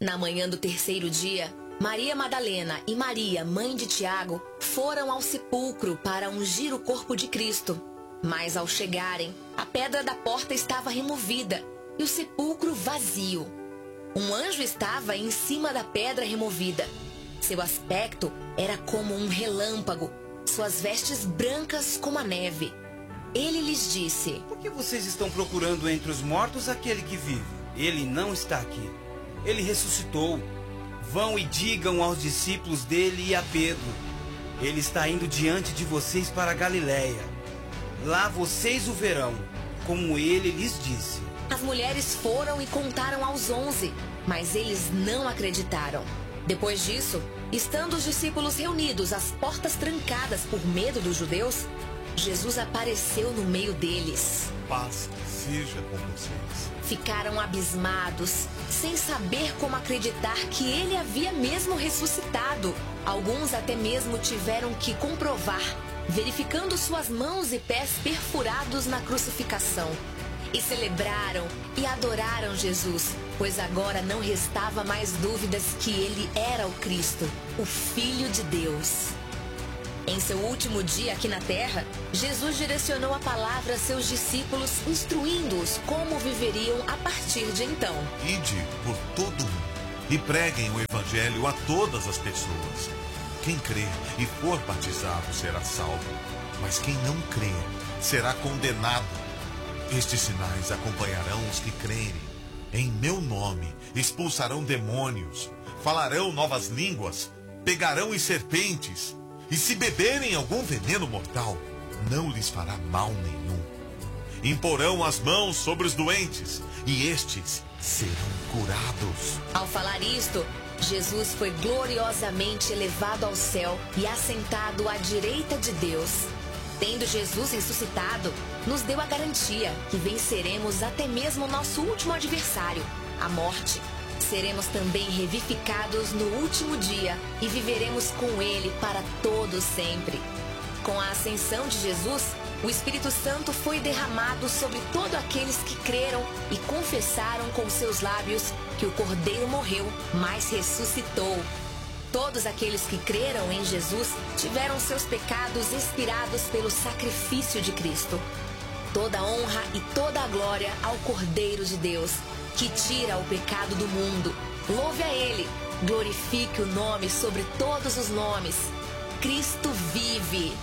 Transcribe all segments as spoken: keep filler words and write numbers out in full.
Na manhã do terceiro dia, Maria Madalena e Maria, mãe de Tiago, foram ao sepulcro para ungir o corpo de Cristo. Mas ao chegarem, a pedra da porta estava removida e o sepulcro vazio. Um anjo estava em cima da pedra removida. Seu aspecto era como um relâmpago, suas vestes brancas como a neve. Ele lhes disse: Por que vocês estão procurando entre os mortos aquele que vive? Ele não está aqui. Ele ressuscitou. Vão e digam aos discípulos dele e a Pedro: ele está indo diante de vocês para a Galiléia. Lá vocês o verão, como ele lhes disse. As mulheres foram e contaram aos onze, mas eles não acreditaram. Depois disso, estando os discípulos reunidos, as portas trancadas por medo dos judeus, Jesus apareceu no meio deles. Paz seja com vocês. Ficaram abismados, sem saber como acreditar que ele havia mesmo ressuscitado. Alguns até mesmo tiveram que comprovar, verificando suas mãos e pés perfurados na crucificação. E celebraram e adoraram Jesus, pois agora não restava mais dúvidas que ele era o Cristo, o Filho de Deus. Em seu último dia aqui na terra, Jesus direcionou a palavra a seus discípulos, instruindo-os como viveriam a partir de então. Ide por todo mundo e preguem o evangelho a todas as pessoas. Quem crer e for batizado será salvo, mas quem não crer será condenado. Estes sinais acompanharão os que crerem. Em meu nome expulsarão demônios, falarão novas línguas, pegarão em serpentes, e se beberem algum veneno mortal, não lhes fará mal nenhum. Imporão as mãos sobre os doentes, e estes serão curados. Ao falar isto, Jesus foi gloriosamente elevado ao céu e assentado à direita de Deus. Tendo Jesus ressuscitado, nos deu a garantia que venceremos até mesmo o nosso último adversário, a morte. Seremos também revivificados no último dia e viveremos com ele para todo sempre. Com a ascensão de Jesus, o Espírito Santo foi derramado sobre todos aqueles que creram e confessaram com seus lábios que o Cordeiro morreu, mas ressuscitou. Todos aqueles que creram em Jesus tiveram seus pecados expirados pelo sacrifício de Cristo. Toda a honra e toda a glória ao Cordeiro de Deus, que tira o pecado do mundo. Louve a Ele, glorifique o nome sobre todos os nomes. Cristo vive.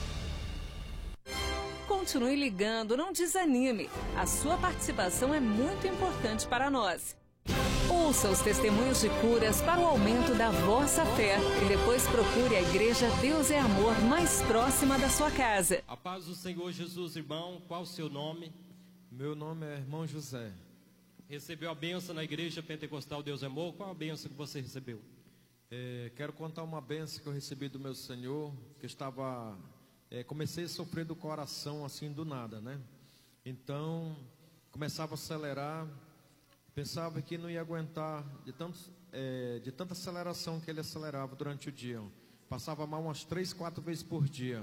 Continue ligando, não desanime. A sua participação é muito importante para nós. Ouça os testemunhos de curas para o aumento da vossa fé e depois procure a Igreja Deus é Amor mais próxima da sua casa. A paz do Senhor Jesus, irmão. Qual o seu nome? Meu nome é irmão José. Recebeu a bênção na Igreja Pentecostal Deus é Amor? Qual a bênção que você recebeu? É, quero contar uma bênção que eu recebi do meu Senhor, que eu estava... É, comecei a sofrer do coração assim do nada, né? Então, começava a acelerar... Pensava que não ia aguentar de, tanto, é, de tanta aceleração que ele acelerava durante o dia. Passava mal umas três, quatro vezes por dia.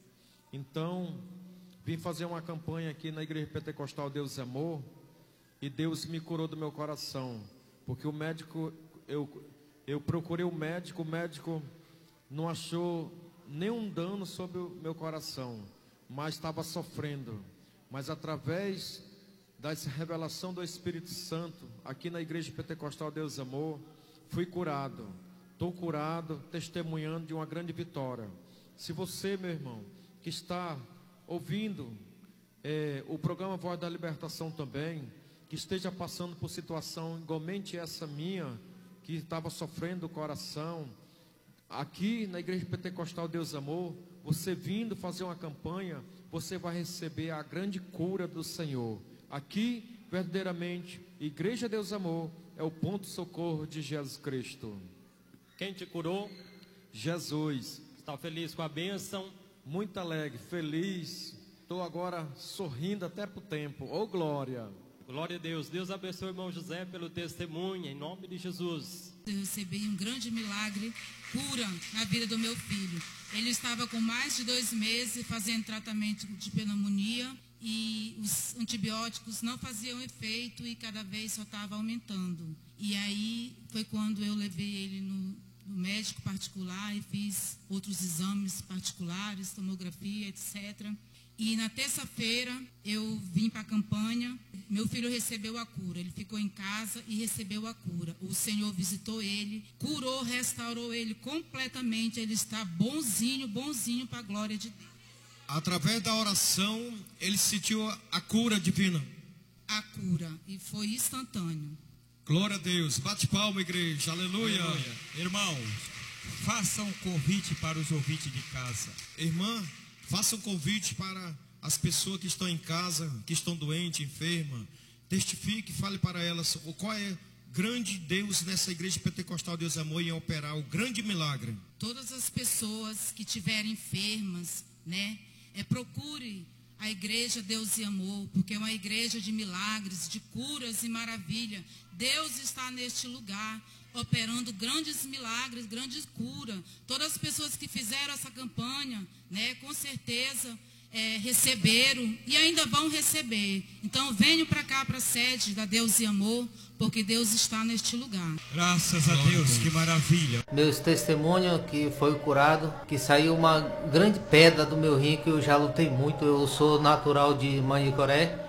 Então, vim fazer uma campanha aqui na Igreja Pentecostal Deus é Amor. E Deus me curou do meu coração. Porque o médico, eu, eu procurei o médico, o médico não achou nenhum dano sobre o meu coração. Mas estava sofrendo. Mas através... da revelação do Espírito Santo, aqui na Igreja Pentecostal Deus Amor, fui curado, estou curado, testemunhando de uma grande vitória. Se você, meu irmão, que está ouvindo é, o programa Voz da Libertação também, que esteja passando por situação igualmente essa minha, que estava sofrendo o coração, aqui na Igreja Pentecostal Deus Amor, você vindo fazer uma campanha, você vai receber a grande cura do Senhor. Aqui, verdadeiramente, Igreja Deus Amor é o ponto de socorro de Jesus Cristo. Quem te curou? Jesus. Está feliz com a bênção? Muito alegre, feliz. Estou agora sorrindo até para o tempo. Ô, glória! Glória a Deus. Deus abençoe o irmão José pelo testemunho, em nome de Jesus. Eu recebi um grande milagre, cura na vida do meu filho. Ele estava com mais de dois meses fazendo tratamento de pneumonia e os antibióticos não faziam efeito e cada vez só estava aumentando. E aí foi quando eu levei ele no, no médico particular e fiz outros exames particulares, tomografia, etcétera. E na terça-feira eu vim para a campanha, meu filho recebeu a cura, ele ficou em casa e recebeu a cura. O Senhor visitou ele, curou, restaurou ele completamente, ele está bonzinho, bonzinho para a glória de Deus. Através da oração, ele sentiu a cura divina. A cura, e foi instantâneo. Glória a Deus, bate palma, igreja, aleluia. Aleluia. Irmãos, façam um convite para os ouvintes de casa. Irmã, faça um convite para as pessoas que estão em casa, que estão doentes, enfermas. Testifique, fale para elas qual é o grande Deus nessa igreja pentecostal Deus Amor em operar o grande milagre. Todas as pessoas que estiverem enfermas, né, é, procure a igreja Deus e Amor, porque é uma igreja de milagres, de curas e maravilha. Deus está neste lugar, operando grandes milagres, grandes curas. Todas as pessoas que fizeram essa campanha, né, com certeza é, receberam e ainda vão receber. Então venham para cá, para a sede da Deus e Amor, porque Deus está neste lugar. Graças a Deus, que maravilha. Meus testemunhos que foi curado, que saiu uma grande pedra do meu rim, que eu já lutei muito. Eu sou natural de Manicoré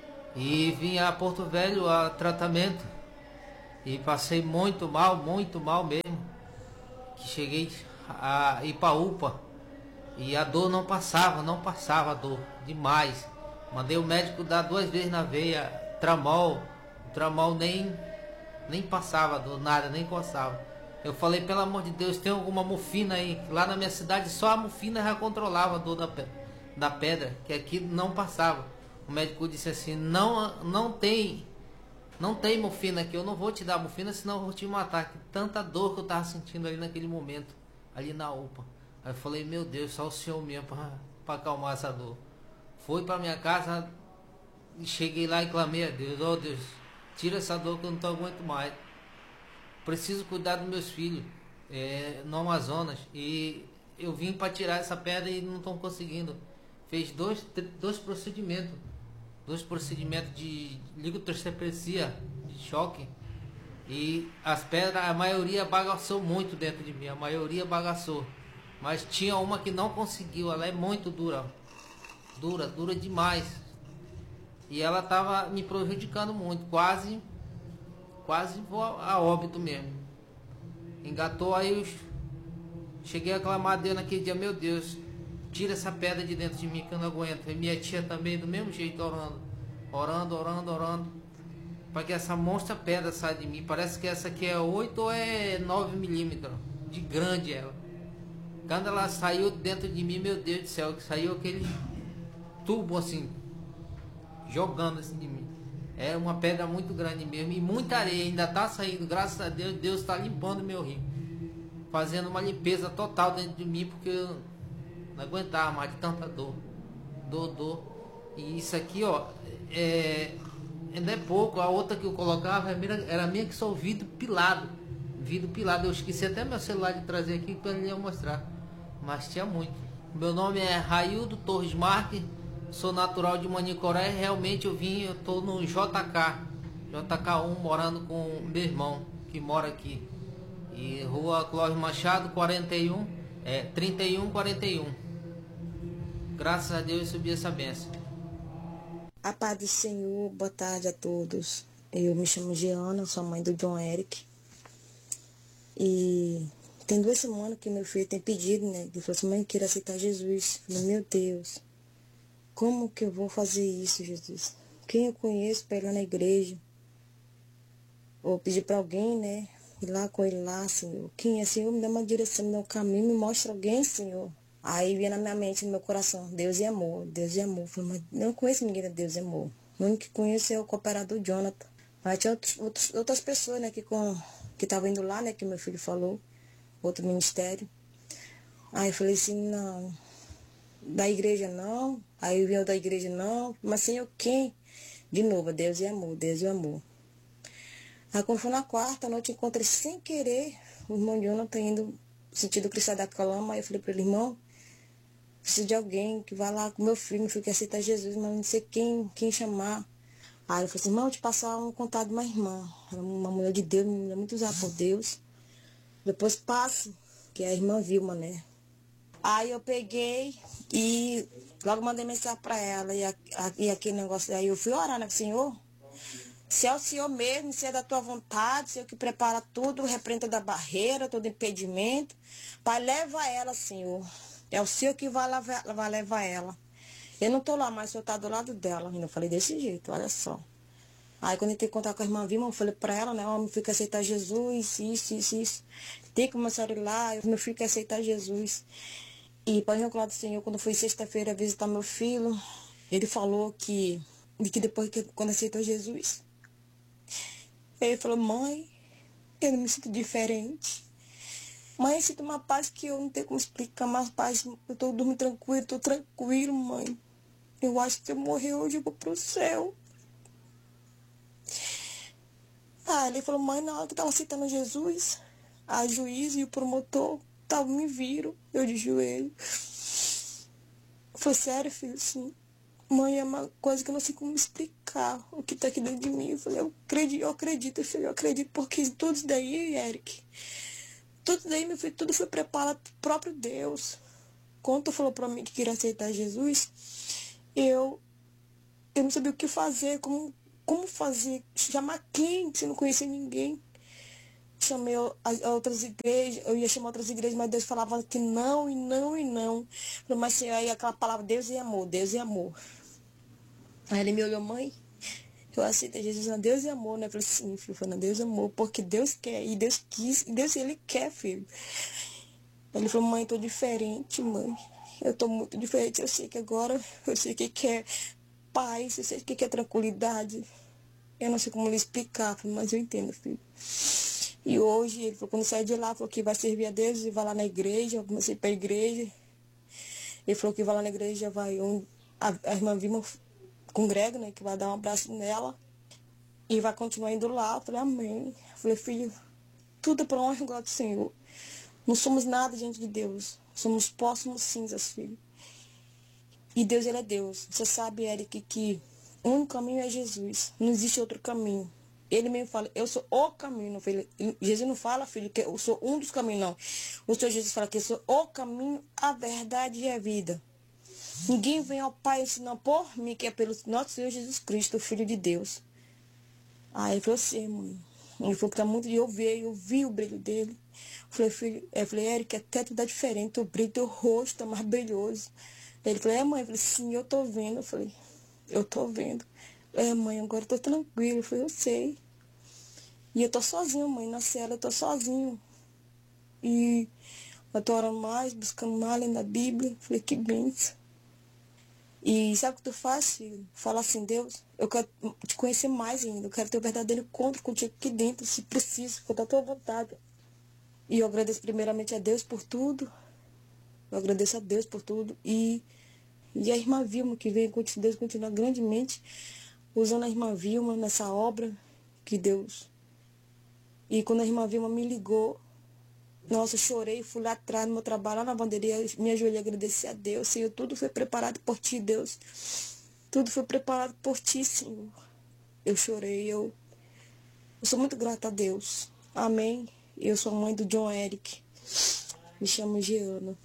e vim a Porto Velho a tratamento. E passei muito mal, muito mal mesmo. Que cheguei a ir para U P A e a dor não passava, não passava a dor, demais. Mandei o médico dar duas vezes na veia, tramol. O tramol nem, nem passava a dor, nada, nem coçava. Eu falei, pelo amor de Deus, tem alguma morfina aí? Lá na minha cidade só a morfina já controlava a dor da, da pedra, que aqui não passava. O médico disse assim, não, não tem... Não tem morfina aqui, eu não vou te dar morfina, senão eu vou te matar. Que tanta dor que eu tava sentindo ali naquele momento, ali na U P A. Aí eu falei, meu Deus, só o Senhor mesmo para acalmar essa dor. Fui para minha casa, cheguei lá e clamei a Deus, ó oh, Deus, tira essa dor que eu não tô aguento mais. Preciso cuidar dos meus filhos, é, no Amazonas. E eu vim para tirar essa pedra e não estão conseguindo. Fez dois, dois procedimentos. Dois procedimentos de ligotripsia, de choque. E as pedras, a maioria bagaçou muito dentro de mim. A maioria bagaçou. Mas tinha uma que não conseguiu. Ela é muito dura. Dura, dura demais. E ela estava me prejudicando muito. Quase, quase vou a óbito mesmo. Engatou aí. Eu cheguei a clamar a Deus naquele dia. Meu Deus, tira essa pedra de dentro de mim que eu não aguento. E minha tia também do mesmo jeito orando. Orando, orando, orando. Para que essa monstra pedra saia de mim. Parece que essa aqui é oito ou é nove milímetros. De grande ela. Quando ela saiu dentro de mim, meu Deus do céu, que saiu aquele tubo assim. Jogando assim de mim. É uma pedra muito grande mesmo. E muita areia ainda está saindo. Graças a Deus, Deus está limpando meu rim. Fazendo uma limpeza total dentro de mim. Porque eu não aguentava mais de tanta dor. Dor, dor. E isso aqui, ó, é, não é pouco. A outra que eu colocava era minha que só o vidro pilado. Vidro pilado. Eu esqueci até meu celular de trazer aqui para ele mostrar. Mas tinha muito. Meu nome é Raildo Torres Marques. Sou natural de Manicoré. Realmente eu vim, eu tô no J K. J K um, morando com meu irmão, que mora aqui. E rua Clóvis Machado, quarenta e um, é, trinta e um, quarenta e um. Graças a Deus eu subi essa benção. A paz do Senhor, boa tarde a todos. Eu me chamo Giana, sou mãe do John Eric. E tem duas semanas que meu filho tem pedido, né? Ele falou assim, mãe, eu quero aceitar Jesus. Eu falei, meu Deus, como que eu vou fazer isso, Jesus? Quem eu conheço para ir lá na igreja? Ou pedir para alguém, né? Ir lá com ele lá, Senhor. Quem é, Senhor? Me dá uma direção, me dá um caminho, me mostra alguém, Senhor. Aí vinha na minha mente, no meu coração, Deus é amor, Deus é amor. Eu falei, mas não conheço ninguém de Deus é amor. O único que conheço é o cooperador Jonathan. Mas tinha outros, outros, outras pessoas, né, que com, que estavam indo lá, né, que meu filho falou, outro ministério. Aí eu falei assim, não, da igreja não. Aí vinha da igreja não, mas Senhor, quem? De novo, Deus é amor, Deus é amor. Aí quando foi na quarta noite, encontrei sem querer o irmão Jonathan indo no sentido Cristal da Calama. Aí eu falei para ele, irmão, preciso de alguém que vá lá com meu filho, meu filho quer aceitar Jesus, mas não sei quem, quem chamar. Aí eu falei assim, irmão, eu vou te passar um contato de uma irmã, uma mulher de Deus, uma mulher muito usada por Deus. Depois passo, que é a irmã Vilma, né? Aí eu peguei e logo mandei mensagem para ela, e, a, a, e aquele negócio daí, eu fui orar, né, Senhor? Se é o Senhor mesmo, se é da tua vontade, Senhor que prepara tudo, repreenda da barreira, todo impedimento. Pai, leva ela, Senhor. É o Senhor que vai levar, vai levar ela. Eu não tô lá, mas o Senhor tá do lado dela. E eu falei desse jeito, olha só. Aí quando eu tenho que contar com a irmã Vilma, eu falei pra ela, né, ó, meu filho quer aceitar Jesus, isso, isso, isso. Tem que começar a ir lá, meu filho quer aceitar Jesus. E para o do Senhor, quando fui sexta-feira visitar meu filho, ele falou que, que depois que quando aceitou Jesus, ele falou, mãe, eu não me sinto diferente. Mãe, eu sinto uma paz que eu não tenho como explicar, mas paz, eu tô dormindo tranquilo, tô tranquilo, mãe. Eu acho que se eu morrer hoje eu vou pro céu. Ah, ele falou, mãe, na hora que eu tava aceitando Jesus, a juiz e o promotor tavam me viram, eu de joelho. Foi sério, filho, sim. Mãe, é uma coisa que eu não sei como explicar o que tá aqui dentro de mim. Eu falei, eu acredito, eu acredito, filho, eu acredito, porque tudo isso daí, Eric, tudo daí, meu filho, tudo foi preparado pro próprio Deus. Quando tu falou pra mim que queria aceitar Jesus, eu, eu não sabia o que fazer, como, como fazer, chamar quem, se não conhecia ninguém. Chamei a outras igrejas, eu ia chamar outras igrejas, mas Deus falava que não, e não, e não. Mas aí aquela palavra, Deus e amor, Deus e amor. Aí ele me olhou, mãe, eu aceito Jesus na Deus e amor, né? Eu falei, sim, filho, foi na Deus e amor, porque Deus quer, e Deus quis, e Deus, ele quer, filho. Ele falou, mãe, eu tô diferente, mãe. Eu tô muito diferente, eu sei que agora, eu sei que quer paz, eu sei que quer tranquilidade. Eu não sei como lhe explicar, mas eu entendo, filho. E hoje, ele falou, quando sair de lá, falou que vai servir a Deus e vai lá na igreja, eu comecei para a igreja. Ele falou que vai lá na igreja, vai um, a, a irmã Vilma congrega, né, que vai dar um abraço nela e vai continuar indo lá. Eu falei, amém. Eu falei, filho, tudo é para honra e glória do Senhor. Não somos nada diante de Deus. Somos pó, somos cinzas, filho. E Deus, ele é Deus. Você sabe, Eric, que um caminho é Jesus. Não existe outro caminho. Ele mesmo fala, eu sou o caminho, filho. Jesus não fala, filho, que eu sou um dos caminhos, não. O Senhor Jesus fala que eu sou o caminho, a verdade e a vida. Ninguém vem ao Pai senão por mim, que é pelo nosso Senhor Jesus Cristo, o Filho de Deus. Aí ele falou assim, mãe. Ele falou que tá muito de eu ver, eu vi o brilho dele. Eu falei, filho, eu falei, Eric, até tu dá diferente, o brilho do teu rosto tá mais brilhoso. Ele falou, é, mãe, eu falei, sim, eu tô vendo. Eu falei, eu tô vendo. É, mãe, agora eu tô tranquilo. Eu falei, eu sei. E eu tô sozinho, mãe, na cela, eu tô sozinho. E eu tô orando mais, buscando mais, lendo a Bíblia. Eu falei, que bênção. E sabe o que tu faz, filho? Fala assim, Deus, eu quero te conhecer mais ainda. Eu quero ter o verdadeiro encontro contigo aqui dentro, se preciso, com a tua vontade. E eu agradeço primeiramente a Deus por tudo. Eu agradeço a Deus por tudo. E, e a irmã Vilma, que veio com Deus continuar grandemente usando a irmã Vilma nessa obra que Deus... E quando a irmã Vilma me ligou, nossa, eu chorei, fui lá atrás no meu trabalho, lá na lavanderia, me ajoelhei, agradeci a Deus, Senhor, tudo foi preparado por Ti, Deus. Tudo foi preparado por Ti, Senhor. Eu chorei, eu, eu sou muito grata a Deus. Amém. Eu sou a mãe do John Eric. Me chamo Giana.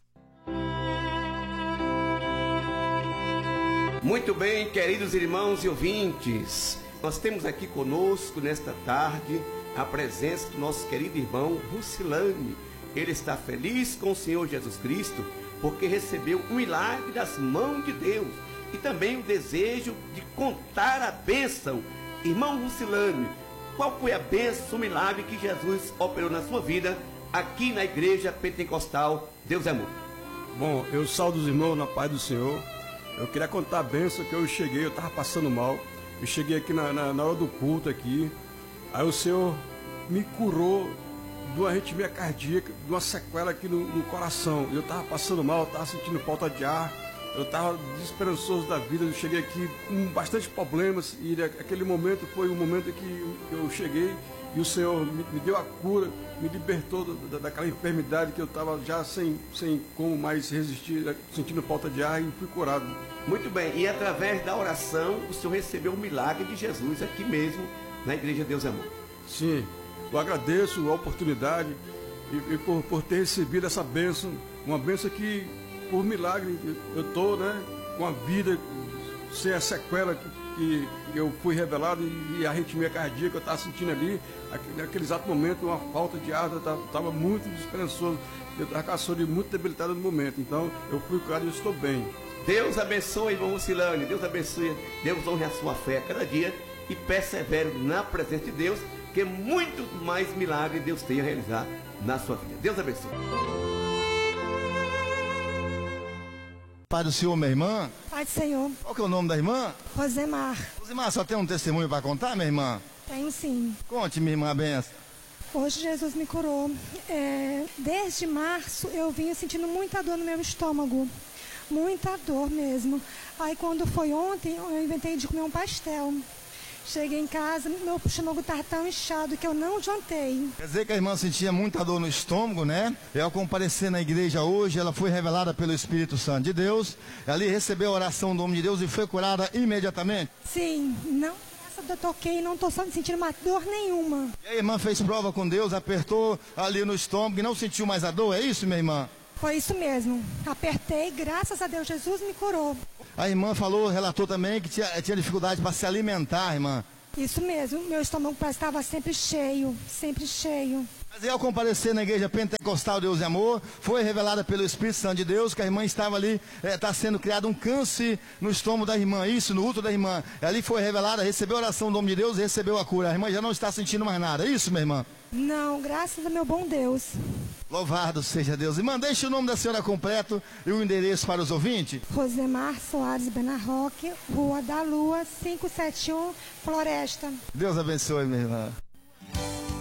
Muito bem, queridos irmãos e ouvintes, nós temos aqui conosco nesta tarde a presença do nosso querido irmão Rucilane. Ele está feliz com o Senhor Jesus Cristo porque recebeu um milagre das mãos de Deus e também o desejo de contar a bênção. Irmão Rucilane, qual foi a bênção, o milagre que Jesus operou na sua vida aqui na Igreja Pentecostal Deus é Muito? Bom, eu saldo os irmãos na paz do Senhor. Eu queria contar a bênção que eu cheguei, eu estava passando mal. Eu cheguei aqui na, na, na hora do culto aqui. Aí o Senhor me curou de uma arritmia cardíaca, de uma sequela aqui no, no coração. Eu estava passando mal, eu estava sentindo falta de ar, eu estava desesperançoso da vida. Eu cheguei aqui com bastante problemas e aquele momento foi o momento que eu cheguei e o Senhor me, me deu a cura, me libertou da, daquela enfermidade que eu estava já sem, sem como mais resistir, sentindo falta de ar, e fui curado. Muito bem, e através da oração o Senhor recebeu o milagre de Jesus aqui mesmo, na Igreja Deus é Amor. Sim, eu agradeço a oportunidade e, e por, por ter recebido essa bênção, uma bênção que, por milagre, eu estou, né, com a vida sem a sequela que, que eu fui revelado e a arritmia cardíaca que eu estava sentindo ali, naquele exato momento, uma falta de ar, eu estava muito desesperançoso, eu estava com a saúde muito debilitada no momento, então eu fui curado e eu estou bem. Deus abençoe, irmão Rucilane, Deus abençoe, Deus honre a sua fé a cada dia e persevere na presença de Deus, que muito mais milagre Deus tem a realizar na sua vida. Deus abençoe. Pai do Senhor, minha irmã. Pai do Senhor. Qual que é o nome da irmã? Rosemar. Rosemar, só tem um testemunho para contar, minha irmã? Tenho sim. Conte, minha irmã, a benção. Hoje Jesus me curou. É, desde março eu vinha sentindo muita dor no meu estômago. Muita dor mesmo. Aí quando foi ontem, eu inventei de comer um pastel. Cheguei em casa, meu estômago estava tão inchado que eu não jantei. Quer dizer que a irmã sentia muita dor no estômago, né? E ao comparecer na igreja hoje, ela foi revelada pelo Espírito Santo de Deus. Ali recebeu a oração do homem de Deus e foi curada imediatamente? Sim, não. Essa eu toquei e não estou sentindo mais dor nenhuma. E a irmã fez prova com Deus, apertou ali no estômago e não sentiu mais a dor, é isso, minha irmã? Foi isso mesmo. Apertei, graças a Deus, Jesus me curou. A irmã falou, relatou também que tinha, tinha dificuldade para se alimentar, irmã. Isso mesmo, meu estômago estava sempre cheio, sempre cheio. Mas ao comparecer na igreja pentecostal Deus e Amor, foi revelada pelo Espírito Santo de Deus que a irmã estava ali, está é, sendo criado um câncer no estômago da irmã, isso, no útero da irmã. Ali foi revelada, recebeu a oração do homem de Deus e recebeu a cura. A irmã já não está sentindo mais nada, é isso, minha irmã? Não, graças a meu bom Deus. Louvado seja Deus. Irmã, deixe o nome da senhora completo e o endereço para os ouvintes. Rosemar Soares Benarroque, Rua da Lua, quinhentos e setenta e um, Floresta. Deus abençoe, minha irmã.